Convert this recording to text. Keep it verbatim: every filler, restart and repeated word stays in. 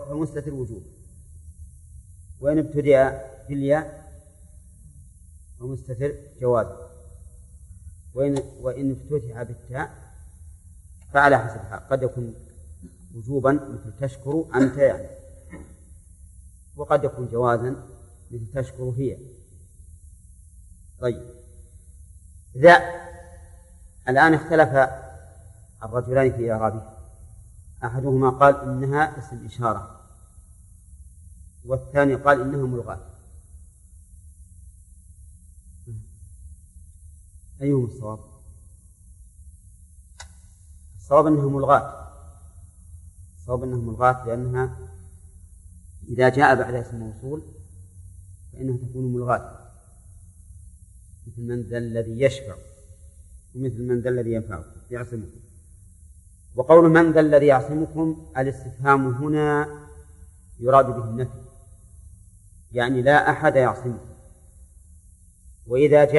فمستتر وجوب، وإن ابتدأ بالياء فمستتر جوازا، وإن, وإن افتتح بالتاء فعلى حسب الحال، قد يكون وجوبا مثل تشكر أنت يعني، وقد يكون جوازا مثل تشكر هي. طيب، ذا الآن اختلف الرجلان في إعرابه، أحدهما قال إنها اسم إشارة، والثاني قال إنها ملغاة. أيهم الصواب؟ الصواب أنها ملغاة، الصواب أنها ملغاة، لأنها إذا جاء بعد اسم موصول فإنها تكون ملغاة، مثل من ذا الذي يشفع، ومثل من ذا الذي يعصمكم. وقول من ذا الذي يعصمكم الاستفهام هنا يراد به النفي، يعني لا أحد يعصمكم. وإذا جاء